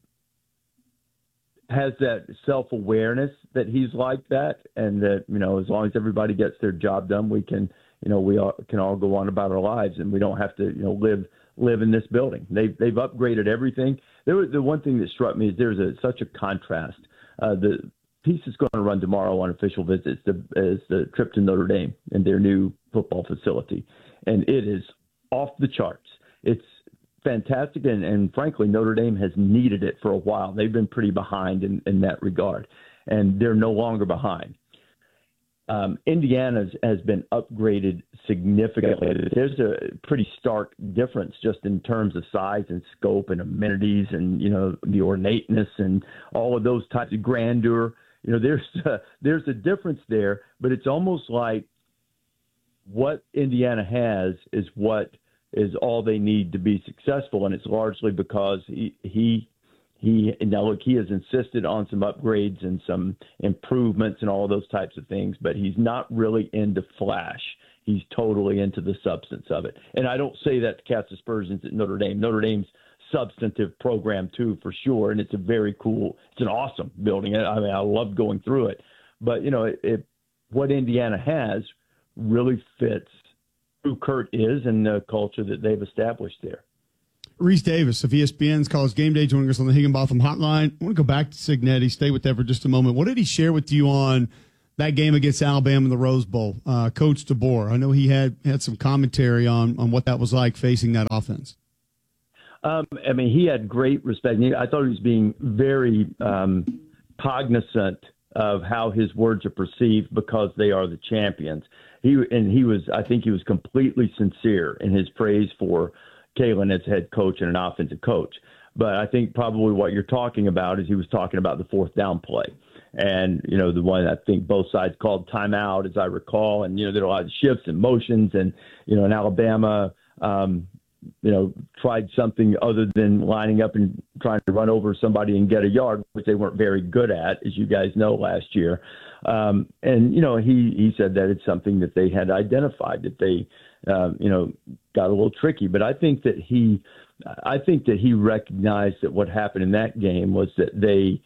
has that self-awareness that he's like that, and that, you know, as long as everybody gets their job done, we can, you know, we all, can all go on about our lives, and we don't have to, you know, live live in this building. They've they've upgraded everything. There was the one thing that struck me is there's a such a contrast. Uh, the piece is going to run tomorrow on official visits the, is the trip to Notre Dame and their new football facility, and it is off the charts. It's fantastic, and, and frankly, Notre Dame has needed it for a while. They've been pretty behind in, in that regard, and they're no longer behind. Um, Indiana has been upgraded significantly. There's a pretty stark difference just in terms of size and scope and amenities and, you know, the ornateness and all of those types of grandeur. You know, there's a, there's a difference there, but it's almost like what Indiana has is what is all they need to be successful, and it's largely because he he he now look he has insisted on some upgrades and some improvements and all those types of things, but he's not really into flash. He's totally into the substance of it. And I don't say that to cast aspersions at Notre Dame. Notre Dame's substantive program too, for sure, and it's a very cool, it's an awesome building. I mean, I love going through it, but you know, it, it, what Indiana has really fits who Kurt is and the culture that they've established there. Reese Davis of E S P N's College Game Day joining us on the Higginbotham Hotline. I want to go back to Cignetti, stay with that for just a moment. What did he share with you on that game against Alabama in the Rose Bowl? Uh, Coach DeBoer, I know he had, had some commentary on, on what that was like facing that offense. Um, I mean, he had great respect. I thought he was being very um, cognizant of how his words are perceived because they are the champions. He and he was, I think he was completely sincere in his praise for Kalen as head coach and an offensive coach. But I think probably what you're talking about is he was talking about the fourth down play. And, you know, the one I think both sides called timeout, as I recall. And, you know, there were a lot of shifts and motions. And, you know, in Alabama, um, you know, tried something other than lining up and trying to run over somebody and get a yard, which they weren't very good at, as you guys know, last year. Um, and, you know, he, he said that it's something that they had identified, that they, uh, you know, got a little tricky. But I think that he, I think that he recognized that what happened in that game was that they,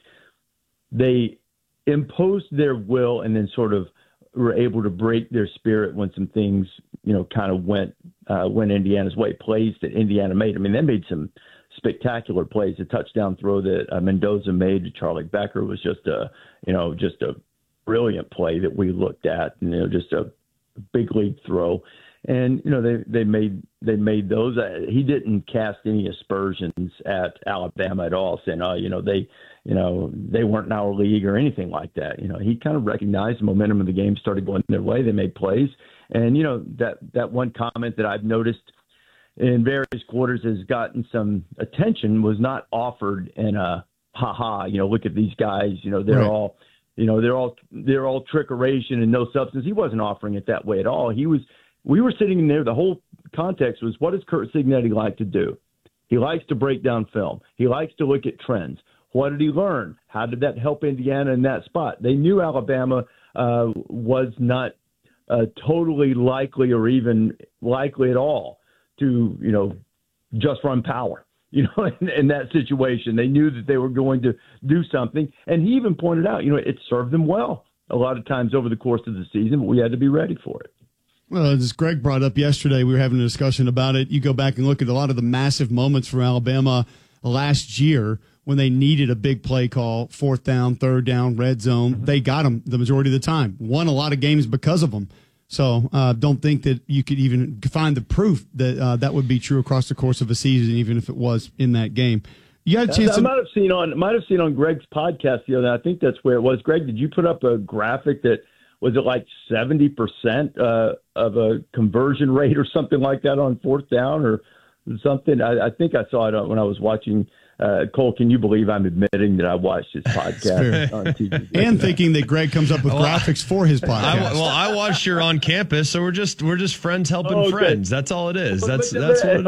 they imposed their will and then sort of were able to break their spirit when some things, you know, kind of went uh, went Indiana's way. Plays that Indiana made. I mean, they made some spectacular plays. The touchdown throw that uh, Mendoza made to Charlie Becker was just a, you know, just a brilliant play that we looked at. You know, just a big league throw. And, you know, they, they made they made those. Uh, he didn't cast any aspersions at Alabama at all, saying, oh, you know, they, you know, they weren't in our league or anything like that. You know, he kind of recognized the momentum of the game started going their way. They made plays. And, you know, that, that one comment that I've noticed in various quarters has gotten some attention was not offered in a, ha-ha, you know, look at these guys, you know, they're right. all, you know, they're all, they're all trickeration and no substance. He wasn't offering it that way at all. He was, we were sitting in there. The whole context was, what does Curt Cignetti like to do? He likes to break down film. He likes to look at trends. What did he learn? How did that help Indiana in that spot? They knew Alabama uh, was not uh, totally likely or even likely at all to, you know, just run power. You know, in, in that situation, they knew that they were going to do something. And he even pointed out, you know, it served them well a lot of times over the course of the season, but we had to be ready for it. Well, as Greg brought up yesterday, we were having a discussion about it. You go back and look at a lot of the massive moments for Alabama last year when they needed a big play call, fourth down, third down, red zone. Mm-hmm. They got them the majority of the time. Won a lot of games because of them. So uh, don't think that you could even find the proof that uh, that would be true across the course of a season, even if it was in that game. You had a chance I, to- I might have seen on might have seen on Greg's podcast the other night. I think that's where it was. Greg, did you put up a graphic that was it like seventy percent uh, of a conversion rate or something like that on fourth down or something? I, I think I saw it when I was watching. Uh, Cole, can you believe I'm admitting that I watched his podcast on T V? And thinking that Greg comes up with well, graphics for his podcast. I, well, I watched your on campus, so we're just we're just friends helping oh, okay. friends. That's all it is. That's that's what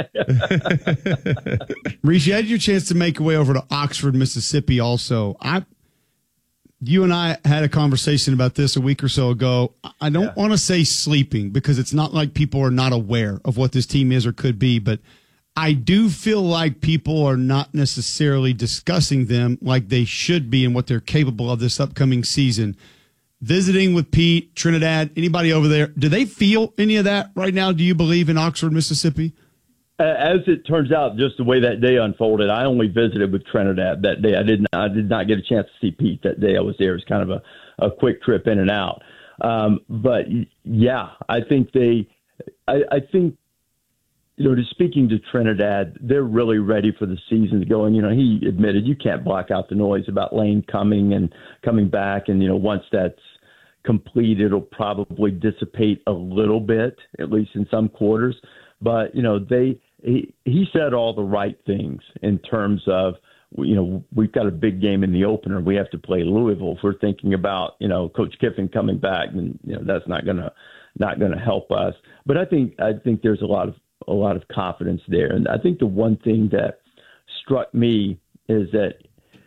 it is. Reese, you had your chance to make your way over to Oxford, Mississippi. Also, I, you and I had a conversation about this a week or so ago. I don't yeah. want to say sleeping because it's not like people are not aware of what this team is or could be, but I do feel like people are not necessarily discussing them like they should be and what they're capable of this upcoming season. Visiting with Pete, Trinidad, anybody over there, do they feel any of that right now, do you believe, in Oxford, Mississippi? As it turns out, just the way that day unfolded, I only visited with Trinidad that day. I did not, I did not get a chance to see Pete that day. I was there. It was kind of a, a quick trip in and out. Um, but, yeah, I think they I, – I think – You know, to speaking to Trinidad, they're really ready for the season to go. And, you know, he admitted you can't block out the noise about Lane coming and coming back. And, you know, once that's complete, it'll probably dissipate a little bit, at least in some quarters. But, you know, they he, he said all the right things in terms of, you know, we've got a big game in the opener. We have to play Louisville. If we're thinking about, you know, Coach Kiffin coming back, and, you know, that's not going to not going to help us. But I think I think there's a lot of a lot of confidence there. And I think the one thing that struck me is that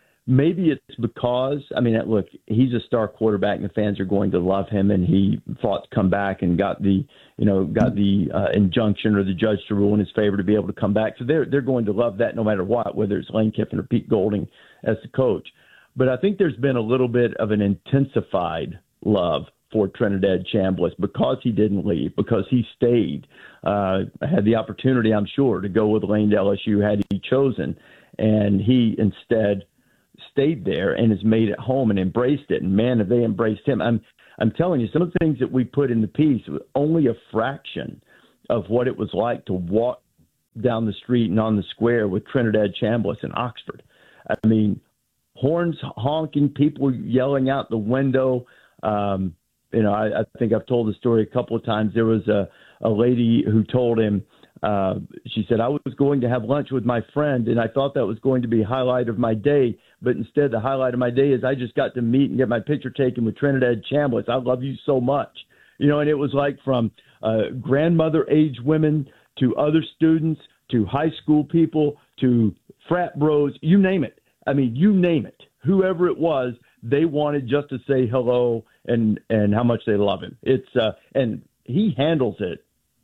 maybe it's because, I mean, look, he's a star quarterback and the fans are going to love him, and he fought to come back and got the, you know, got the uh, injunction or the judge to rule in his favor to be able to come back. So they're, they're going to love that no matter what, whether it's Lane Kiffin or Pete Golding as the coach. But I think there's been a little bit of an intensified love for Trinidad Chambliss because he didn't leave, because he stayed. Uh, had the opportunity, I'm sure, to go with Lane to L S U had he chosen, and he instead stayed there and has made it home and embraced it. And man, have they embraced him. I'm I'm telling you, some of the things that we put in the piece was only a fraction of what it was like to walk down the street and on the square with Trinidad Chambliss in Oxford. I mean, horns honking, people yelling out the window. Um, you know, I, I think I've told the story a couple of times. There was a, a lady who told him, uh, she said, I was going to have lunch with my friend, and I thought that was going to be a highlight of my day. But instead, the highlight of my day is I just got to meet and get my picture taken with Trinidad Chambliss. I love you so much. You know, and it was like from uh, grandmother-age women to other students to high school people to frat bros, you name it. I mean, you name it. Whoever it was, they wanted just to say hello and, and how much they love him. It's uh, and he handles it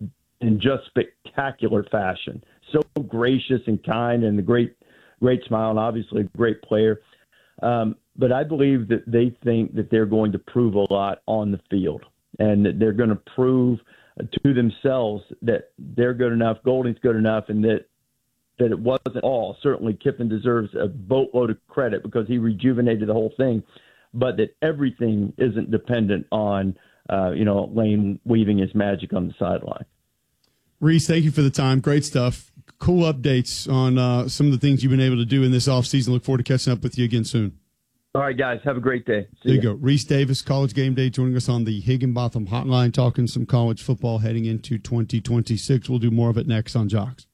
in just spectacular fashion. So gracious and kind, and a great, great smile, and obviously a great player. Um, but I believe that they think that they're going to prove a lot on the field, and that they're going to prove to themselves that they're good enough, Golding's good enough, and that that it wasn't all. Certainly Kiffin deserves a boatload of credit because he rejuvenated the whole thing, but that everything isn't dependent on, uh, you know, Lane weaving his magic on the sideline. Reese, thank you for the time. Great stuff. Cool updates on uh, some of the things you've been able to do in this offseason. Look forward to catching up with you again soon. All right, guys. Have a great day. See there you ya. go. Reese Davis, College Game Day, joining us on the Higginbotham Hotline, talking some college football heading into twenty twenty-six. We'll do more of it next on Jocks.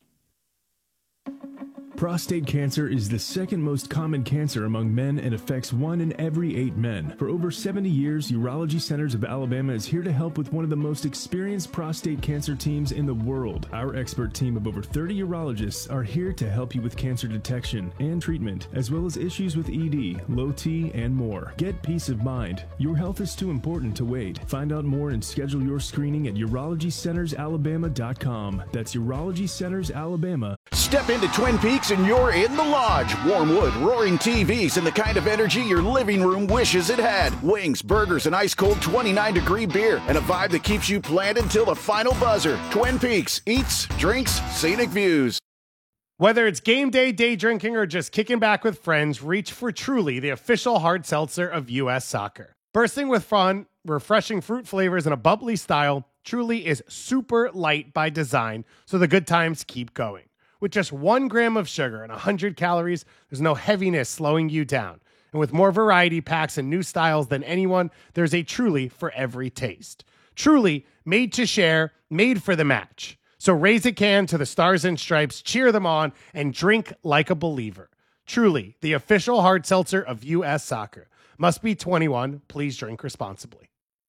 Prostate cancer is the second most common cancer among men and affects one in every eight men. For over seventy years, Urology Centers of Alabama is here to help with one of the most experienced prostate cancer teams in the world. Our expert team of over thirty urologists are here to help you with cancer detection and treatment, as well as issues with E D, low T, and more. Get peace of mind. Your health is too important to wait. Find out more and schedule your screening at urology centers alabama dot com. That's urology centers alabama. Step into Twin Peaks and you're in the lodge. Warm wood, roaring T Vs, and the kind of energy your living room wishes it had. Wings, burgers, and ice-cold twenty-nine degree beer, and a vibe that keeps you planned until the final buzzer. Twin Peaks. Eats, drinks, scenic views. Whether it's game day, day drinking, or just kicking back with friends, reach for Truly, the official hard seltzer of U S Soccer. Bursting with fun, refreshing fruit flavors, and a bubbly style, Truly is super light by design, so the good times keep going. With just one gram of sugar and one hundred calories, there's no heaviness slowing you down. And with more variety packs and new styles than anyone, there's a Truly for every taste. Truly, made to share, made for the match. So raise a can to the Stars and Stripes, cheer them on, and drink like a believer. Truly, the official hard seltzer of U S Soccer. Must be twenty-one. Please drink responsibly.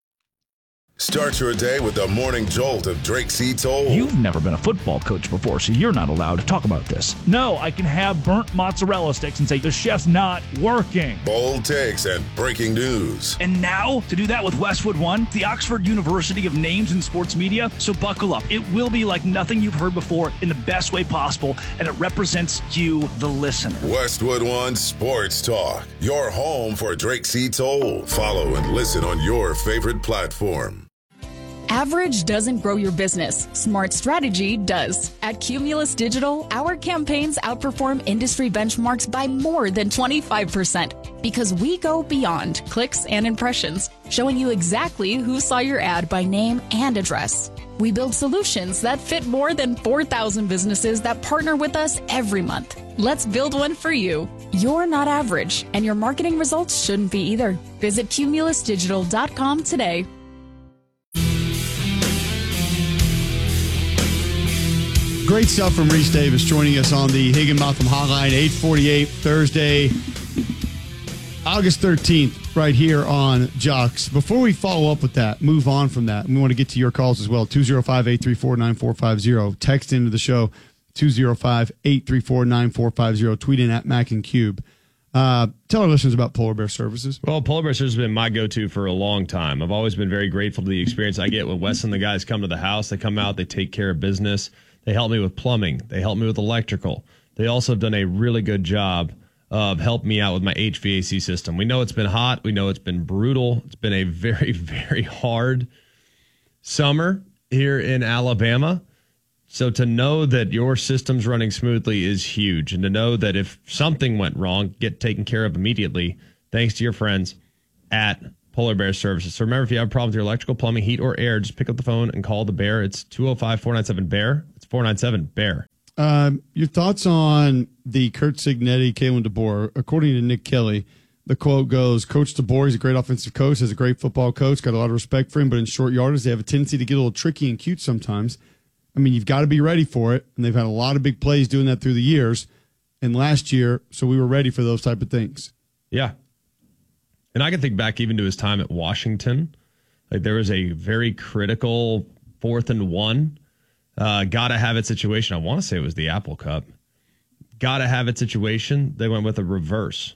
Start your day with the morning jolt of Drake C. Toll. You've never been a football coach before, so you're not allowed to talk about this. No, I can have burnt mozzarella sticks and say the chef's not working. Bold takes and breaking news. And now, to do that with Westwood One, the Oxford University of Names in Sports Media. So buckle up. It will be like nothing you've heard before in the best way possible, and it represents you, the listener. Westwood One Sports Talk, your home for Drake C. Toll. Follow and listen on your favorite platform. Average doesn't grow your business. Smart strategy does. At Cumulus Digital, our campaigns outperform industry benchmarks by more than twenty-five percent because we go beyond clicks and impressions, showing you exactly who saw your ad by name and address. We build solutions that fit more than four thousand businesses that partner with us every month. Let's build one for you. You're not average, and your marketing results shouldn't be either. Visit cumulus digital dot com today. Great stuff from Reese Davis joining us on the Higginbotham Hotline, eight forty-eight, Thursday, August thirteenth. right here on Jocks. Before we follow up with that, move on from that, we want to get to your calls as well. two oh five, eight three four, nine four five oh. Text into the show, two oh five, eight three four, nine four five oh. Tweet in at Mac and Cube. Uh, tell our listeners about Polar Bear Services. Well, Polar Bear Services has been my go-to for a long time. I've always been very grateful to the experience I get when Wes and the guys come to the house. They come out, they take care of business. They help me with plumbing. They help me with electrical. They also have done a really good job of helping me out with my H V A C system. We know it's been hot. We know it's been brutal. It's been a very, very hard summer here in Alabama. So to know that your system's running smoothly is huge. And to know that if something went wrong, get taken care of immediately, thanks to your friends at Polar Bear Services. So remember, if you have a problem with your electrical, plumbing, heat, or air, just pick up the phone and call the Bear. It's two oh five, four nine seven, B E A R. It's four nine seven, B E A R. Um, your thoughts on the Kurt Cignetti, Kalen DeBoer? According to Nick Kelly, the quote goes, Coach DeBoer, he's a great offensive coach, has a great football coach, got a lot of respect for him, but in short yardage, they have a tendency to get a little tricky and cute sometimes. I mean, you've got to be ready for it, and they've had a lot of big plays doing that through the years and last year, so we were ready for those type of things. Yeah. And I can think back even to his time at Washington. Like, there was a very critical fourth and one. Uh, gotta have it situation. I want to say it was the Apple Cup. Gotta have it situation. They went with a reverse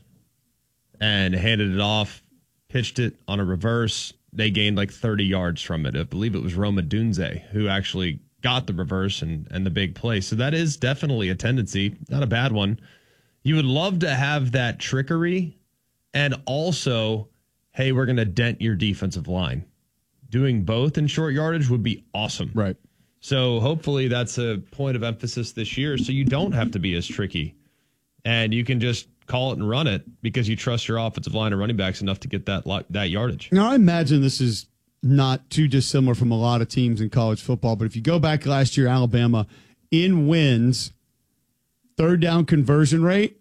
and handed it off, pitched it on a reverse. They gained like thirty yards from it. I believe it was Roma Dunze who actually got the reverse and, and the big play. So that is definitely a tendency, not a bad one. You would love to have that trickery and also, hey, we're going to dent your defensive line. Doing both in short yardage would be awesome. Right. So hopefully that's a point of emphasis this year so you don't have to be as tricky and you can just call it and run it because you trust your offensive line and running backs enough to get that that yardage. Now, I imagine this is not too dissimilar from a lot of teams in college football, but if you go back last year, Alabama, in wins, third down conversion rate,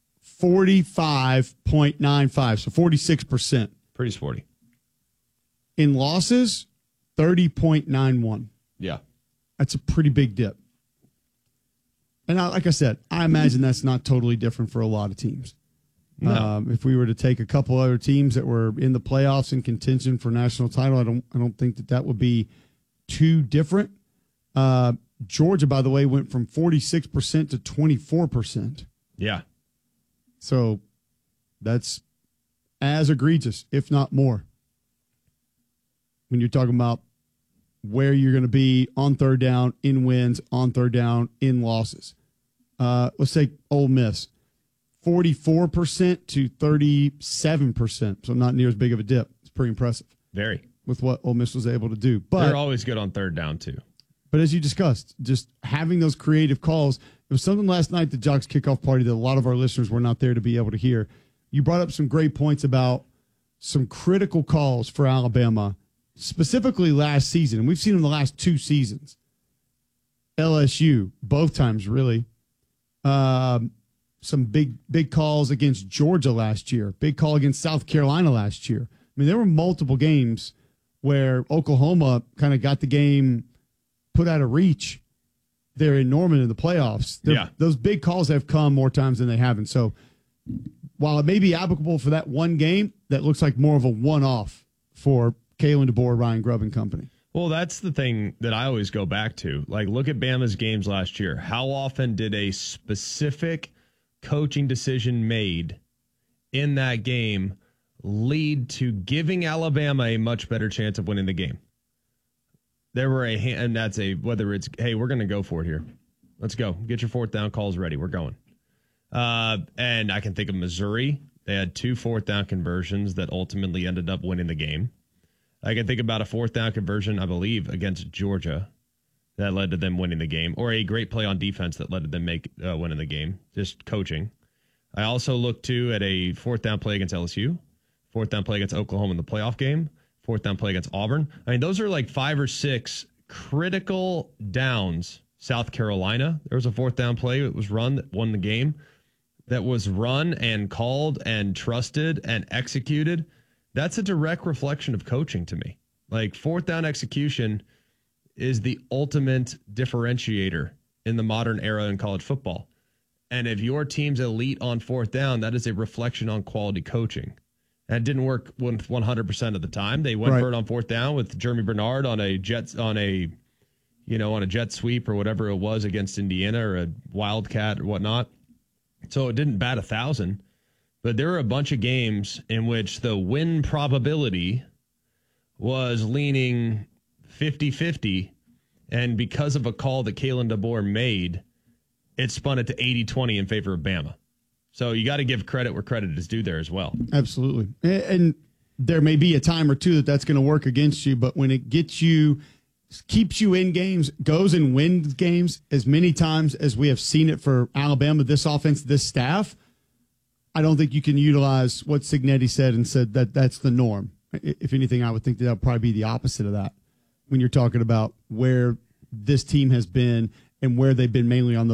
forty-five point nine five, so forty-six percent. Pretty sporty. In losses, thirty point nine one. Yeah. That's a pretty big dip. And I, like I said, I imagine that's not totally different for a lot of teams. No. Um, if we were to take a couple other teams that were in the playoffs in contention for national title, I don't I don't think that that would be too different. Uh, Georgia, by the way, went from forty-six percent to twenty-four percent. Yeah. So that's as egregious, if not more, when you're talking about where you're going to be on third down, in wins, on third down, in losses. Uh, let's take Ole Miss. forty-four percent to thirty-seven percent, so not near as big of a dip. It's pretty impressive. Very. With what Ole Miss was able to do. But they're always good on third down, too. But as you discussed, just having those creative calls. There was something last night, the Jocks kickoff party, that a lot of our listeners were not there to be able to hear. You brought up some great points about some critical calls for Alabama, specifically last season. And we've seen them the last two seasons. L S U, both times, really. Um, some big, big calls against Georgia last year. Big call against South Carolina last year. I mean, there were multiple games where Oklahoma kind of got the game put out of reach there in Norman in the playoffs. They're, yeah. Those big calls have come more times than they haven't. So while it may be applicable for that one game, that looks like more of a one-off for Kalen DeBoer, Ryan Grubb, and company. Well, that's the thing that I always go back to. Like, look at Bama's games last year. How often did a specific coaching decision made in that game lead to giving Alabama a much better chance of winning the game? There were a, and that's a, whether it's, hey, we're going to go for it here. Let's go. Get your fourth down calls ready. We're going. Uh, and I can think of Missouri. They had two fourth down conversions that ultimately ended up winning the game. I can think about a fourth down conversion, I believe, against Georgia that led to them winning the game, or a great play on defense that led to them make uh, winning the game, just coaching. I also look, too, at a fourth down play against L S U, fourth down play against Oklahoma in the playoff game, fourth down play against Auburn. I mean, those are like five or six critical downs. South Carolina, there was a fourth down play that was run that won the game, that was run and called and trusted and executed. That's a direct reflection of coaching to me. Like, fourth down execution is the ultimate differentiator in the modern era in college football. And if your team's elite on fourth down, that is a reflection on quality coaching. And it didn't work one hundred percent of the time. They went Right. for it on fourth down with Jeremy Bernard on a jet on a, you know, on a jet sweep or whatever it was against Indiana or a Wildcat or whatnot. So it didn't bat a thousand, but there were a bunch of games in which the win probability was leaning fifty-fifty. And because of a call that Kalen DeBoer made, it spun it to eighty twenty in favor of Bama. So you got to give credit where credit is due there as well. Absolutely. And there may be a time or two that that's going to work against you, but when it gets you, keeps you in games, goes and wins games as many times as we have seen it for Alabama, this offense, this staff, I don't think you can utilize what Cignetti said and said that that's the norm. If anything, I would think that would probably be the opposite of that when you're talking about where this team has been and where they've been mainly on the